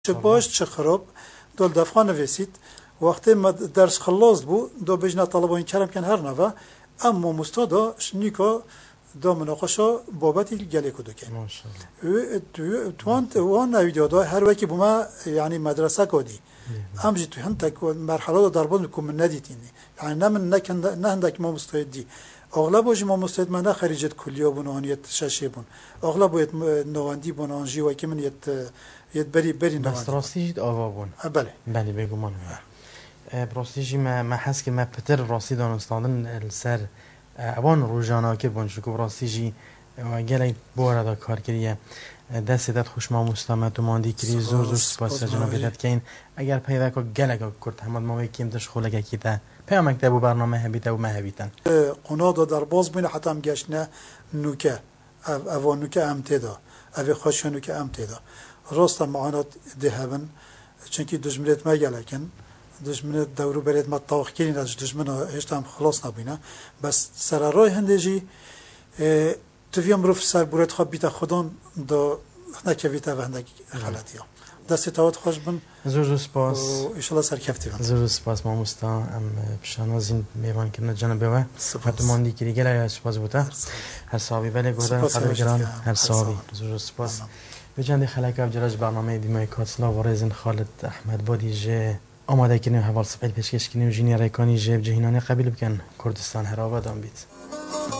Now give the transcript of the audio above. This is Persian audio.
چه باش چه خراب دول دفعه نویسید وقتی ما درس خلاص بو دو بجنا طلبان کرم کن هر نوا اما مستادا شنیکا دا مناقشه بابتی گله کدو کن ماشاءالله توان ویدیو دا هر وکی بوما یعنی مدرسه کدی امجی تو هند تک مرحله دربان کم ندیدینی یعنی نه من نه هندک ما مستعدی اغلب وجه ما مستعد من خارجت کلیه بونانیت ششه بون اغلب باید نواندی بونانجی و که من یت بری بس راستی جد آوا بون بله بگو من راستی جی ما حس که ما پتر راستی دانستاندن السر اوان روزانه که بون شکو راستی جی و گله بورا دا کار کریه دست داد خوش ما مستمت و ماندی کری زور سپاس جناب داد که این اگر پیدا که گله که کرد همه ما کیم تشخوله که کیته پیام مکتب و برنامه هبیته و ما هبیتن قنادا در باز بین حتی هم گشنه نوکه اوان نوکه امتدا اوی خوش نوکه امتدا راست معانات دهبن چونکی دشمنیت ما گلکن دشمنیت دورو برید ما طاق کردن از دشمن هیچ هم خلاص نبینه بس سر راه هندجی تویم رو سر برد خواب بیت خودان دا نکویت و هندک غلطیه دست تاوت خوش بن زور سپاس و ایشالا سرکفتی بن زور سپاس ما مستا ام پشانازین میوان کردن جناب و حتی ماندی کری گله سپاس بوده هر صحابی بله گوده خدا گران هر صحابی زور سپاس بجند خلک افجرج برنامه بیمای کاتسلا و رزن خالد احمد بادی جه آماده کنیم حوال سپیل پیشکش کنیم جینی رایکانی جه جهینانی قبیل بکن کردستان هر آبادان بیت